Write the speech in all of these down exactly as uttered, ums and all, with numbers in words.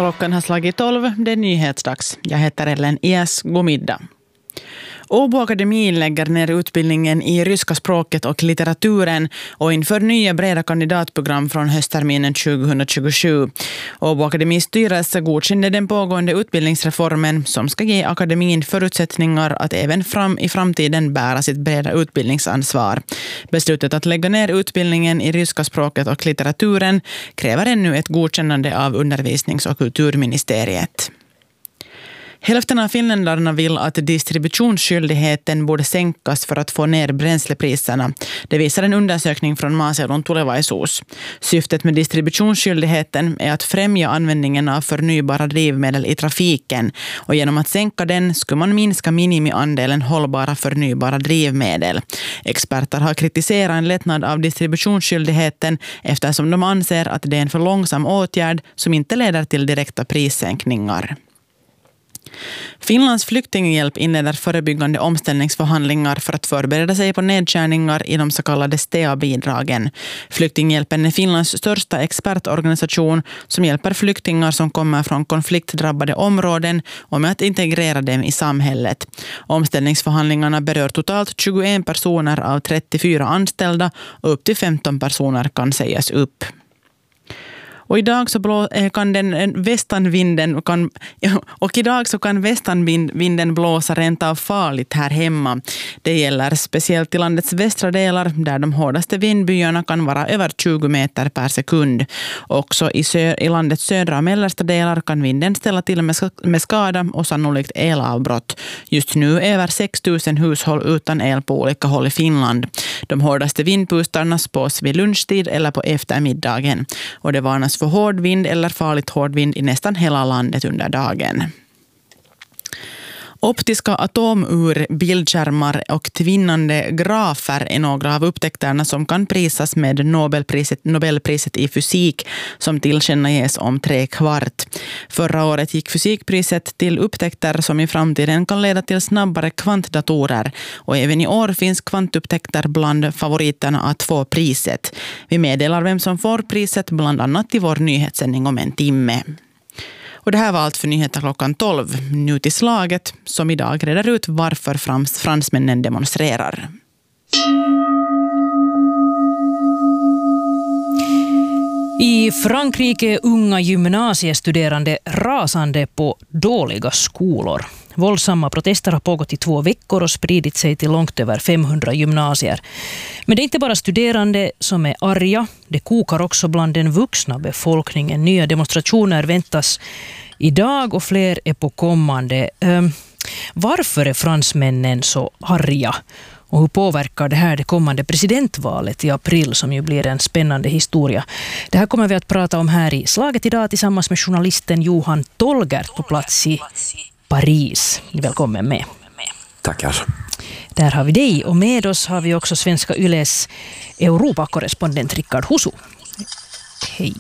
Klockan har slagit tolv, det är nyhetsdags. Jag heter Ellen Ias, god middag. Åbo Akademi lägger ner utbildningen i ryska språket och litteraturen och inför nya breda kandidatprogram från höstterminen tjugohundratjugosju. Åbo Akademis styrelse godkände den pågående utbildningsreformen som ska ge akademin förutsättningar att även fram i framtiden bära sitt breda utbildningsansvar. Beslutet att lägga ner utbildningen i ryska språket och litteraturen kräver ännu ett godkännande av undervisnings- och kulturministeriet. Hälften av finländarna vill att distributionsskyldigheten borde sänkas för att få ner bränslepriserna. Det visar en undersökning från Maaseudun Tulevaisuus. Syftet med distributionsskyldigheten är att främja användningen av förnybara drivmedel i trafiken. Och genom att sänka den skulle man minska minimiandelen hållbara förnybara drivmedel. Experter har kritiserat en lättnad av distributionsskyldigheten eftersom de anser att det är en för långsam åtgärd som inte leder till direkta prissänkningar. Finlands flyktinghjälp inleder förebyggande omställningsförhandlingar för att förbereda sig på nedskärningar i de så kallade S T A-bidragen. Flyktinghjälpen är Finlands största expertorganisation som hjälper flyktingar som kommer från konfliktdrabbade områden och med att integrera dem i samhället. Omställningsförhandlingarna berör totalt tjugoen personer av trettiofyra anställda och upp till femton personer kan sägas upp. Och idag så blå, kan den västanvinden kan, och idag så kan västanvinden blåsa rent av farligt här hemma. Det gäller speciellt i landets västra delar där de hårdaste vindbyarna kan vara över tjugo meter per sekund. Också i, sö, i landets södra och mellersta delar kan vinden ställa till med, med skada och sannolikt elavbrott. Just nu är över sex tusen hushåll utan el på olika håll i Finland. De hårdaste vindpustarna spås vid lunchtid eller på eftermiddagen. Och det varnas för hård vind eller farligt hård vind i nästan hela landet under dagen. Optiska atomur, bildskärmar och tvinnande grafer är några av upptäckterna som kan prisas med Nobelpriset, Nobelpriset i fysik som tillkännages om tre kvart. Förra året gick fysikpriset till upptäckter som i framtiden kan leda till snabbare kvantdatorer och även i år finns kvantupptäckter bland favoriterna att få priset. Vi meddelar vem som får priset bland annat i vår nyhetssändning om en timme. Och det här var allt för nyheter klockan tolv. Nu till slaget som idag reder ut varför frans, fransmännen demonstrerar. I Frankrike unga gymnasiestuderande rasande på dåliga skolor. Våldsamma protester har pågått i två veckor och spridit sig till långt över femhundra gymnasier. Men det är inte bara studerande som är arga. Det kokar också bland den vuxna befolkningen. Nya demonstrationer väntas idag och fler är på kommande. Um, varför är fransmännen så arga? Och hur påverkar det här det kommande presidentvalet i april som ju blir en spännande historia? Det här kommer vi att prata om här i Slaget idag tillsammans med journalisten Johan Tolgert på plats i Paris. Välkommen med. Tackar. Där har vi dig och med oss har vi också Svenska Yles Europakorrespondent Rickard Husu. Hej.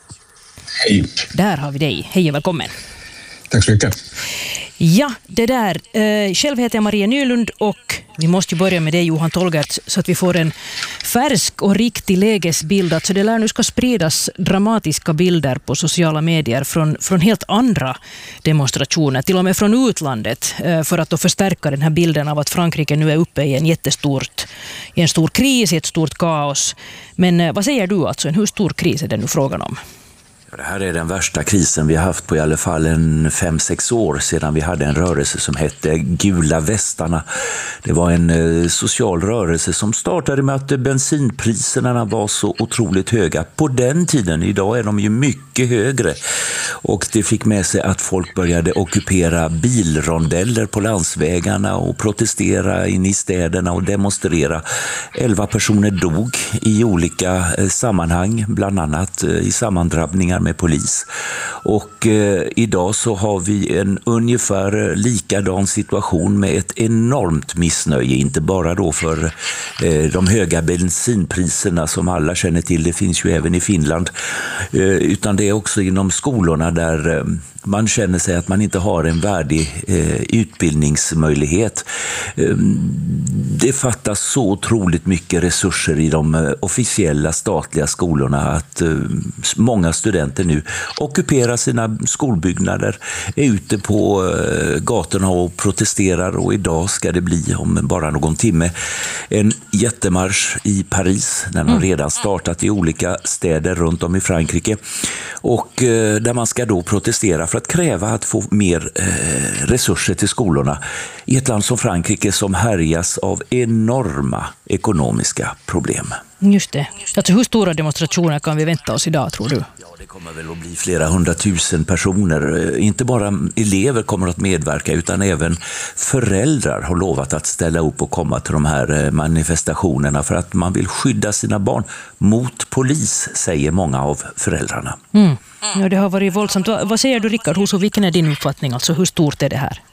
Hej. Där har vi dig. Hej och välkommen. Tack så mycket. Ja, det där. Eh, själv heter jag Maria Nylund och vi måste ju börja med dig Johan Tolgert så att vi får en färsk och riktig lägesbild. Alltså det lär nu ska spridas dramatiska bilder på sociala medier från, från helt andra demonstrationer, till och med från utlandet, eh, för att då förstärka den här bilden av att Frankrike nu är uppe i en jättestort, i en stor kris, i ett stort kaos. Men eh, vad säger du alltså, hur stor kris är det nu frågan om? Det här är den värsta krisen vi har haft på i alla fall en fem, sex år sedan vi hade en rörelse som hette Gula västarna. Det var en eh, social rörelse som startade med att bensinpriserna var så otroligt höga. På den tiden, idag är de ju mycket högre. Och det fick med sig att folk började ockupera bilrondeller på landsvägarna och protestera in i städerna och demonstrera. Elva personer dog i olika eh, sammanhang, bland annat eh, i sammandrabbningar med polis. Och eh, idag så har vi en ungefär likadan situation med ett enormt missnöje, inte bara då för eh, de höga bensinpriserna som alla känner till, det finns ju även i Finland, eh, utan det är också inom skolorna där eh, man känner sig att man inte har en värdig eh, utbildningsmöjlighet. Eh, det fattas så otroligt mycket resurser i de eh, officiella statliga skolorna att eh, många studenter studenter nu ockuperar sina skolbyggnader, är ute på gatorna och protesterar, och idag ska det bli om bara någon timme en jättemarsch i Paris. Den har redan startat i olika städer runt om i Frankrike, och där man ska då protestera för att kräva att få mer resurser till skolorna i ett land som Frankrike som härjas av enorma ekonomiska problem. Just det. Alltså hur stora demonstrationer kan vi vänta oss idag, tror du? Ja, det kommer väl att bli flera hundratusen personer. Inte bara elever kommer att medverka, utan även föräldrar har lovat att ställa upp och komma till de här manifestationerna för att man vill skydda sina barn mot polis, säger många av föräldrarna. Mm. Ja, det har varit våldsamt. Vad, vad säger du, Rickard Husu, vilken är din uppfattning? Alltså hur stort är det här?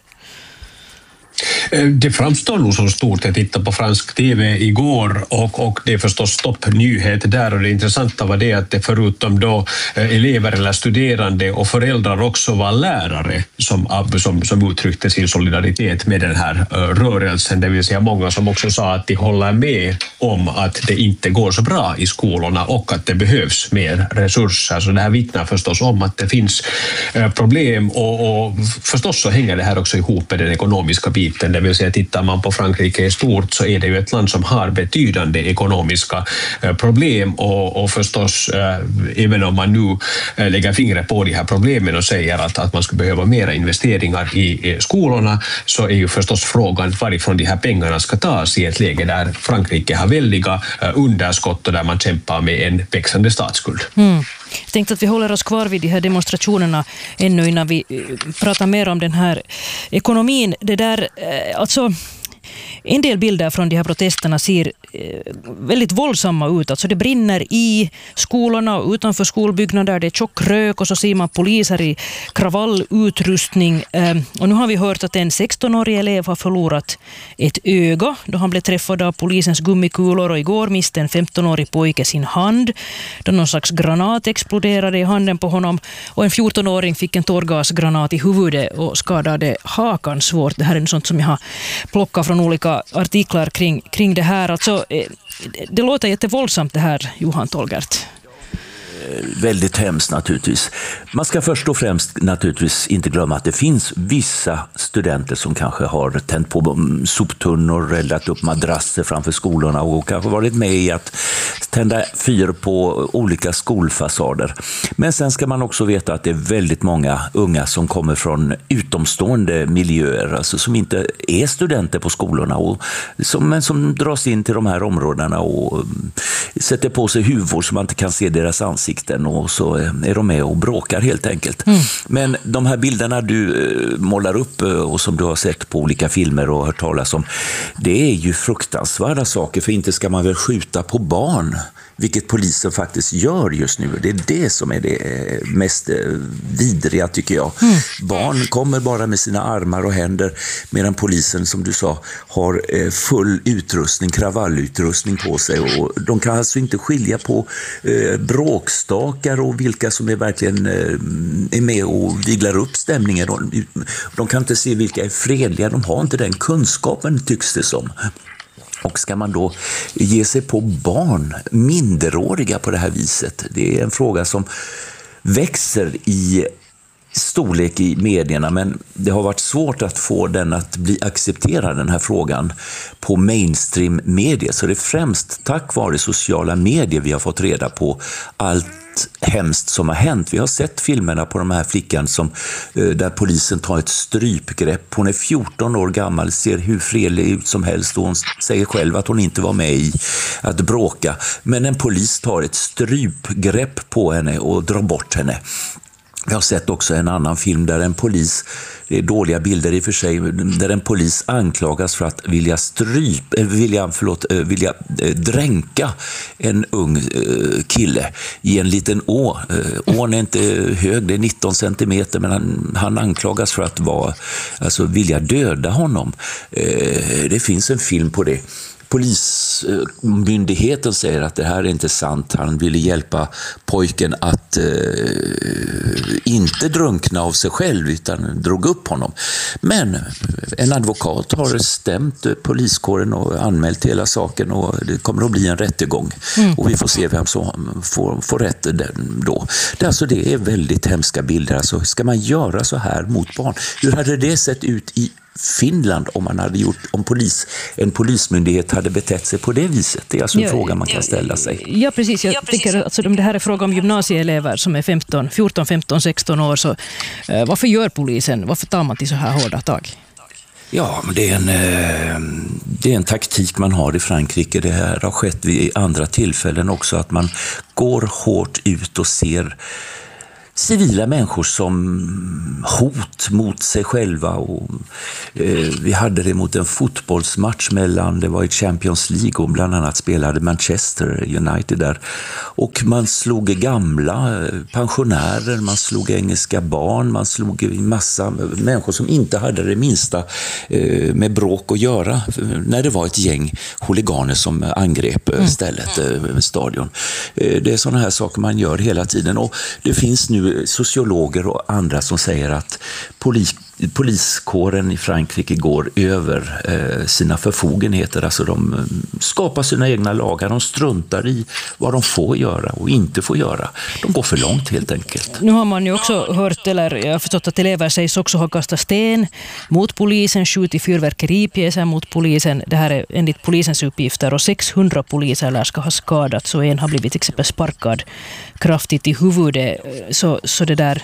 Det framstår nog som stort. Jag tittade på fransk tv igår och, och det är förstås toppnyhet där, och det intressanta var det att det förutom då elever eller studerande och föräldrar också var lärare som, som, som uttryckte sin solidaritet med den här rörelsen, det vill säga många som också sa att de håller med om att det inte går så bra i skolorna och att det behövs mer resurser. Så det här vittnar förstås om att det finns problem, och, och förstås så hänger det här också ihop med den ekonomiska biten. Det vill säga, tittar man på Frankrike i stort så är det ju ett land som har betydande ekonomiska problem, och, och förstås även om man nu lägger fingret på de här problemen och säger att, att man skulle behöva mera investeringar i skolorna, så är ju förstås frågan varifrån de här pengarna ska tas i ett läge där Frankrike har väldiga underskott och där man kämpar med en växande statsskuld. Mm. Jag tänkte att vi håller oss kvar vid de här demonstrationerna ännu innan vi pratar mer om den här ekonomin. Det där, alltså, en del bilder från de här protesterna ser väldigt våldsamma ut. Alltså det brinner i skolorna och utanför skolbyggnader. Det är tjock rök och så ser man poliser i kravallutrustning. Och nu har vi hört att en sexton-årig elev har förlorat ett öga då han blev träffad av polisens gummikulor, och igår miste en femton-årig pojke sin hand då någon slags granat exploderade i handen på honom, och en fjorton-åring fick en tårgasgranat i huvudet och skadade hakan svårt. Det här är sånt som jag har plockat från olika artiklar kring, kring det här. Alltså, det låter jättevåldsamt det här, Johan Tolgert. Väldigt hemskt naturligtvis. Man ska först och främst naturligtvis inte glömma att det finns vissa studenter som kanske har tänt på soptunnor eller lagt upp madrasser framför skolorna och kanske varit med i att tända fyr på olika skolfasader. Men sen ska man också veta att det är väldigt många unga som kommer från utomstående miljöer, alltså som inte är studenter på skolorna, och som, men som dras in till de här områdena och sätter på sig huvor så man inte kan se deras ansikten, och så är de med och bråkar helt enkelt. Mm. Men de här bilderna du målar upp och som du har sett på olika filmer och hört talas om, det är ju fruktansvärda saker, för inte ska man väl skjuta på barn, vilket polisen faktiskt gör just nu. Det är det som är det mest vidriga, tycker jag. Mm. Barn kommer bara med sina armar och händer, medan polisen, som du sa, har full utrustning, kravallutrustning på sig, och de kan alltså inte skilja på eh, bråkstakar och vilka som är verkligen eh, är med och viglar upp stämningen. De, de kan inte se vilka är fredliga, de har inte den kunskapen, tycks det som. Och ska man då ge sig på barn, minderåriga på det här viset? Det är en fråga som växer i storlek i medierna, men det har varit svårt att få den att bli accepterad, den här frågan, på mainstream-medier. Så det är främst tack vare sociala medier vi har fått reda på allt hemskt som har hänt. Vi har sett filmerna på de här flickan som, där polisen tar ett strypgrepp. Hon är fjorton år gammal, ser hur fredlig ut som helst, och hon säger själv att hon inte var med i att bråka. Men en polis tar ett strypgrepp på henne och drar bort henne. Jag har sett också en annan film där en polis, det är dåliga bilder i och för sig, där en polis anklagas för att vilja stryp, vilja, förlåt, vilja dränka en ung kille i en liten å. Ån är inte hög, det är nitton centimeter, men han, han anklagas för att vara, alltså vilja döda honom. Det finns en film på det. Polismyndigheten säger att det här är inte sant. Han ville hjälpa pojken att eh, inte drunkna av sig själv utan drog upp honom. Men en advokat har stämt poliskåren och anmält hela saken och det kommer att bli en rättegång. Mm. Och vi får se vem som får, får rätt då. Det, alltså, det är väldigt hemska bilder. Alltså, ska man göra så här mot barn? Hur hade det sett ut i Finland om man hade gjort, om polis, en polismyndighet hade betett sig på det viset? Det är alltså en ja, fråga man kan ställa sig. Ja, precis. Jag ja, precis. tänker alltså, om det här är fråga om gymnasieelever som är femton, fjorton, femton, sexton år, så eh, varför gör polisen, varför tar man till så här hårda tag? Ja, men det är en, eh, det är en taktik man har i Frankrike. Det här har skett vid andra tillfällen också, att man går hårt ut och ser civila människor som hot mot sig själva. Och, eh, vi hade det mot en fotbollsmatch mellan, det var i Champions League och bland annat spelade Manchester United där. Och man slog gamla pensionärer, man slog engelska barn, man slog en massa människor som inte hade det minsta eh, med bråk att göra när det var ett gäng huliganer som angrep mm. stället, eh, stadion. Eh, det är sådana här saker man gör hela tiden, och det finns nu sociologer och andra som säger att polis, poliskåren i Frankrike går över eh, sina förfogenheter. Alltså de eh, skapar sina egna lagar, de struntar i vad de får göra och inte får göra. De går för långt helt enkelt. Nu har man ju också hört, eller jag har förstått att elever sägs också ha kastat sten mot polisen, skjutit fyrverkeripjäser mot polisen. Det här är enligt polisens uppgifter, och sexhundra poliser lär ska ha skadats, och en har blivit till exempel sparkad kraftigt i huvudet. Så, så det där,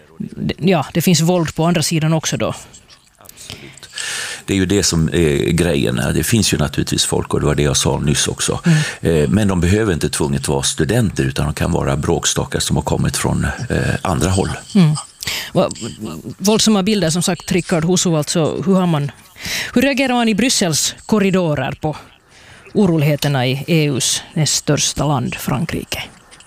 ja, det finns våld på andra sidan också då. Absolut. Det är ju det som är grejen. Det finns ju naturligtvis folk, och det var det jag sa nyss också. Mm. Men de behöver inte tvunget vara studenter, utan de kan vara bråkstakar som har kommit från andra håll. Mm. Våldsamma bilder som sagt, Rickard Husu, alltså, hur, har man, hur reagerar man i Bryssels korridorer på oroligheterna i E U:s näst största land, Frankrike?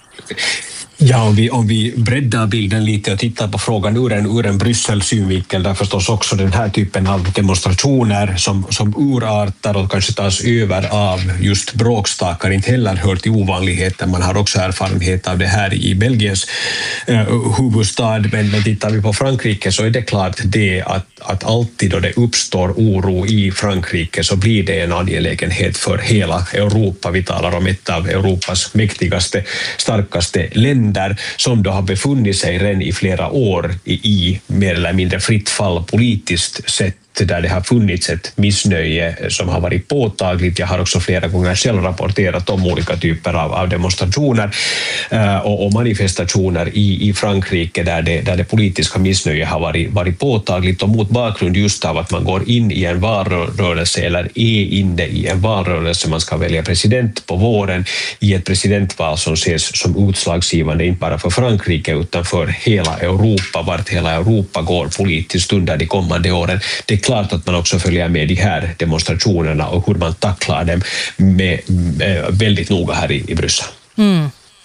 Ja, om vi, om vi breddar bilden lite och tittar på frågan ur en, ur en Bryssels synvinkel, där förstås också den här typen av demonstrationer som, som urartar och kanske tas över av just bråkstakar inte heller hör till ovanligheter. Man har också erfarenhet av det här i Belgiens eh, huvudstad, men, men tittar vi på Frankrike så är det klart det att, att alltid då det uppstår oro i Frankrike så blir det en angelägenhet för hela Europa. Vi talar om ett av Europas mäktigaste, starkaste länder, där som då har befunnit sig redan i flera år i, i mer eller mindre fritt fall politiskt sett, där det har funnits ett missnöje som har varit påtagligt. Jag har också flera gånger själv rapporterat om olika typer av, av demonstrationer uh, och, och manifestationer i, i Frankrike där det, där det politiska missnöjet har varit, varit påtagligt, och mot bakgrund just av att man går in i en valrörelse eller är inne i en valrörelse. Man ska välja president på våren i ett presidentval som ses som utslagsgivande inte bara för Frankrike utan för hela Europa, vart hela Europa går politiskt under de kommande åren. Det är klart att man också följer med de här demonstrationerna och hur man tacklar dem med, med väldigt noga här i, i Bryssel. Mm.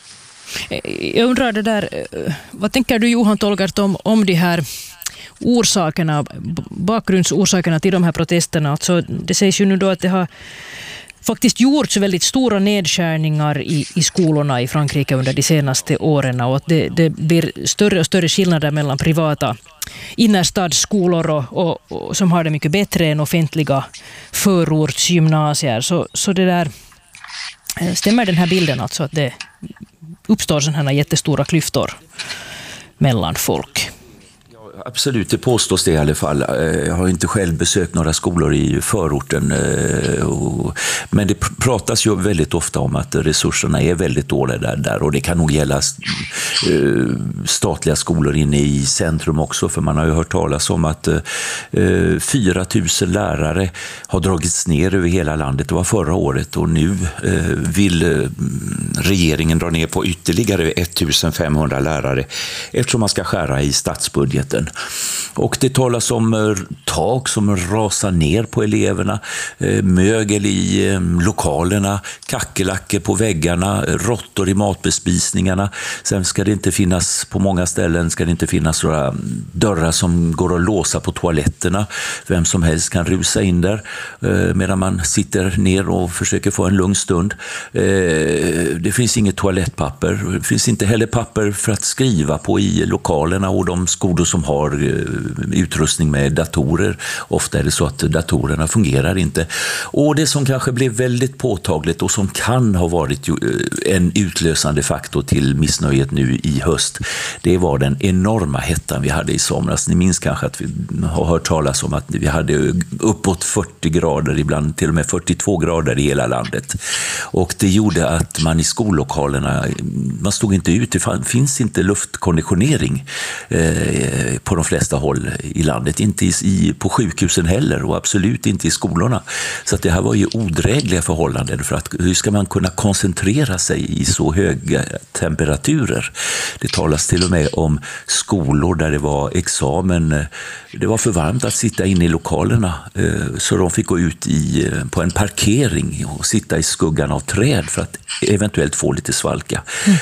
Jag undrar det där, vad tänker du Johan Tolgart om, om de här orsakerna, bakgrundsorsakerna till de här protesterna? Alltså, det sägs ju nu då att det har faktiskt gjorts väldigt stora nedskärningar i, i skolorna i Frankrike under de senaste åren, och att det, det blir större och större skillnader mellan privata innerstadsskolor och, och, och, som har det mycket bättre än offentliga förortsgymnasier. Så, så det där, stämmer den här bilden alltså att det uppstår sådana här jättestora klyftor mellan folk? Absolut, det påstås det i alla fall. Jag har inte själv besökt några skolor i förorten, men det pratas ju väldigt ofta om att resurserna är väldigt dåliga där, där och det kan nog gälla statliga skolor inne i centrum också, för man har ju hört talas om att fyra tusen lärare har dragits ner över hela landet. Det var förra året, och nu vill regeringen dra ner på ytterligare ettusen femhundra lärare eftersom man ska skära i statsbudgeten. Och det talas om tak som rasar ner på eleverna, mögel i lokalerna, kackerlackor på väggarna, råttor i matbespisningarna. Sen ska det inte finnas, på många ställen ska det inte finnas några dörrar som går att låsa på toaletterna. Vem som helst kan rusa in där medan man sitter ner och försöker få en lugn stund. Det finns inget toalettpapper. papper. Det finns inte heller papper för att skriva på i lokalerna, och de skolor som har utrustning med datorer, ofta är det så att datorerna fungerar inte. Och det som kanske blev väldigt påtagligt och som kan ha varit en utlösande faktor till missnöjet nu i höst, det var den enorma hettan vi hade i somras. Ni minns kanske att vi har hört talas om att vi hade uppåt fyrtio grader, ibland till och med fyrtiotvå grader i hela landet. Och det gjorde att man i skollokalerna, man stod inte ut, det finns inte luftkonditionering eh, på de flesta håll i landet, inte i, på sjukhusen heller och absolut inte i skolorna. Så att det här var ju odrägliga förhållanden, för att hur ska man kunna koncentrera sig i så höga temperaturer? Det talas till och med om skolor där det var examen, det var för varmt att sitta inne i lokalerna, eh, så de fick gå ut i, på en parkering och sitta i skuggan av träd för att eventuellt få lite svalka. Mm.